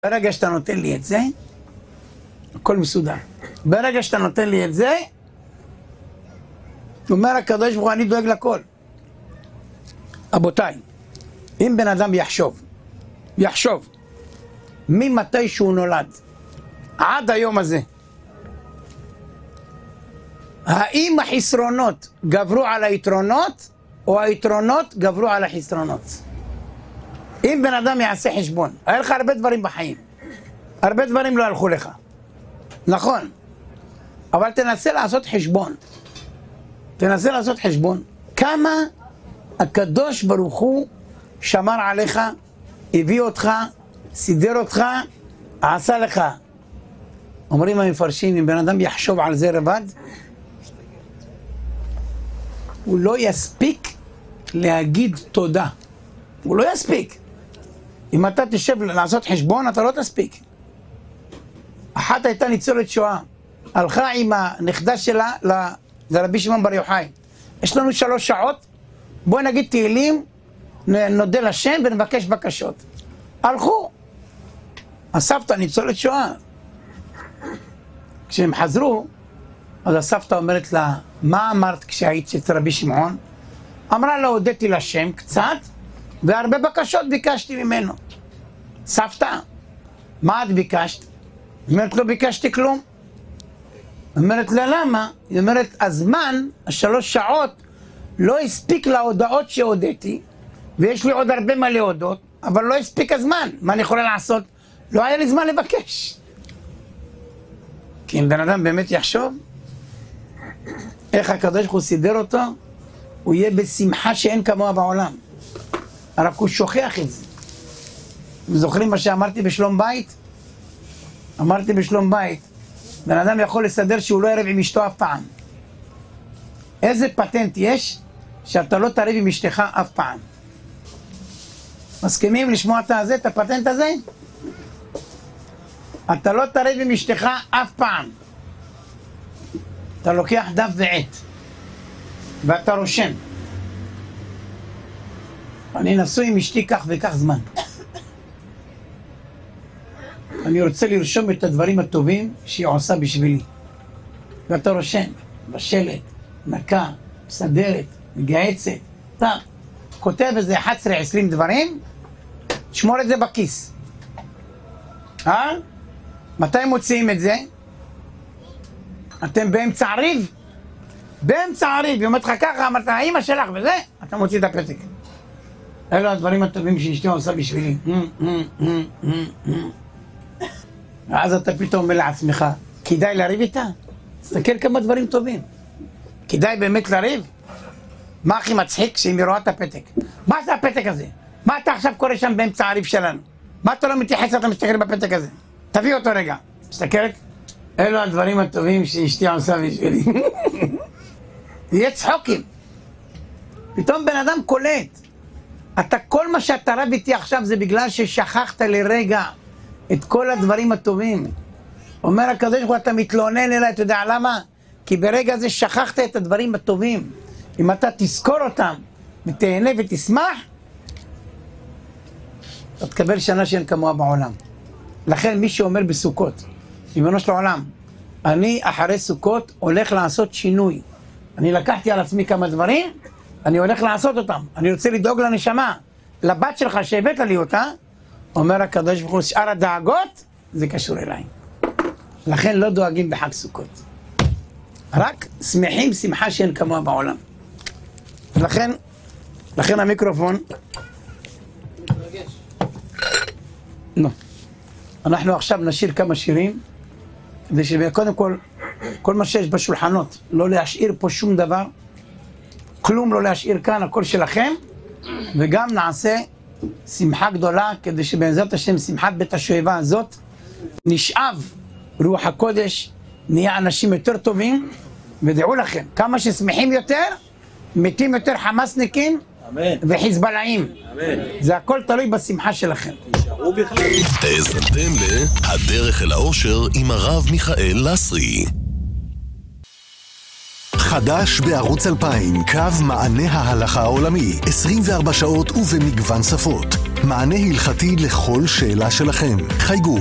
ברגע שאתה נותן לי את זה, הכל מסודר. ברגע שאתה נותן לי את זה, אומר הקדוש ברוך הוא, אני דואג לכל. רבותיי, אם בן אדם יחשוב, ממתי שהוא נולד, עד היום הזה, האם החסרונות גברו על היתרונות, או היתרונות גברו על החסרונות? אם בן אדם יעשה חשבון, היה לך הרבה דברים בחיים, הרבה דברים לא הלכו לך, נכון, אבל תנסה לעשות חשבון, כמה הקדוש ברוך הוא שמר עליך, הביא אותך, סידר אותך, עשה לך. אומרים המפרשים, אם בן אדם יחשוב על זה רבד, הוא לא יספיק להגיד תודה, הוא לא יספיק. אם אתה תשב לעשות חשבון, אתה לא תספיק. אחת הייתה ניצולת שואה, הלכה עם הנכדה שלה לרבי שמעון בר יוחאי. יש לנו 3 שעות, בואי נגיד תהילים, נודה לשם ונבקש בקשות. הלכו. הסבתא ניצולת שואה. כשהם חזרו, אז הסבתא אומרת לה, מה אמרת כשהיית אצל רבי שמעון? אמרה לה, הודיתי לשם קצת, והרבה בקשות ביקשתי ממנו. סבתא, מה את ביקשת? היא אומרת, לא ביקשתי כלום. אומרת לה, למה? היא אומרת, הזמן, 3 שעות, לא הספיק להודעות שהודיתי, ויש לי עוד הרבה מה להודות, אבל לא הספיק הזמן. מה אני יכולה לעשות? לא היה לי זמן לבקש. כי אם בן אדם באמת יחשוב, איך הקדוש ברוך הוא סידר אותו, הוא יהיה בשמחה שאין כמוה בעולם. רק הוא שוכח את זה. אתם זוכרים מה שאמרתי בשלום בית? אמרתי בשלום בית, בן אדם יכול לסדר שהוא לא ירב עם אשתו אף פעם. איזה פטנט יש שאתה לא תריב עם אשתך אף פעם? מסכימים לשמוע את הפטנט הזה? אתה לא תריב עם אשתך אף פעם. אתה לוקח דף ועט ואתה רושם, אני נשוי עם אשתי כך וכך זמן, אני רוצה לרשום את הדברים הטובים שהיא עושה בשבילי. ואתה רושם, בשלט, נקה, מסדרת, מגייצת, אתה כותב איזה 11-20 דברים, תשמור את זה בכיס. מתי מוציאים את זה? אתם באמצע הריב? באמצע הריב, היא אומרת לך ככה, אמרת האמא שלך וזה, אתה מוציא את הפתק. אלו הדברים הטובים שאשתי עושה בשבילי. ואז אתה פתאום אומר לעצמך, כדאי לריב איתה? תסתכל כמה דברים טובים. כדאי באמת לריב? מה הכי מצחיק? שהיא רואה את הפתק. מה זה הפתק הזה? מה אתה עכשיו קורא שם באמצע הריב שלנו? מה אתה לא מתייחס, אתה מסתכל בפתק הזה? תביא אותו רגע. מסתכלת? אלו הדברים הטובים שאשתי עושה בשבילי. יהיה צחוקים. פתאום בן אדם קולט. כל מה שאתה רב איתי עכשיו זה בגלל ששכחת לרגע את כל הדברים הטובים. אומר הקדוש ברוך הוא, אתה מתלונן אליי, אתה יודע למה? כי ברגע זה שכחת את הדברים הטובים. אם אתה תזכור אותם ותהנה ותשמח, אתה תקבל שנה שאין כמוה בעולם. לכן מי שאומר בסוכות, ריבונו של העולם, אני אחרי סוכות הולך לעשות שינוי. אני לקחתי על עצמי כמה דברים, אני הולך לעשות אותם. אני רוצה לדאוג לנשמה, לבת שלך שהבאת לי אותה. אומר הקדוש ברוך הוא, שאר הדאגות זה קשור אליי. לכן לא דואגים בחג סוכות, רק שמחים שמחה שאין כמוה בעולם. לכן המיקרופון לא. אנחנו עכשיו נשאיר כמה שירים, כדי שקודם כל מה שיש בשולחנות, לא להשאיר פה שום דבר, כלום לא להשאיר כאן, הכל שלכם, וגם נעשה שמחה גדולה, כדי שבעזרת השם שמחת בית השואבה הזאת, נשאב רוח הקודש, נהיה אנשים יותר טובים, ודעו לכם, כמה ששמחים יותר, מתים יותר חמאסניקים, וחיזבאללהים. זה הכל תלוי בשמחה שלכם. האזנתם להדרך אל האושר עם הרב מיכאל לסרי. חדש בערוץ 2000, קו מענה ההלכה העולמי, 24 שעות ובמגוון שפות. מענה הלכתי לכל שאלה שלכם. חייגו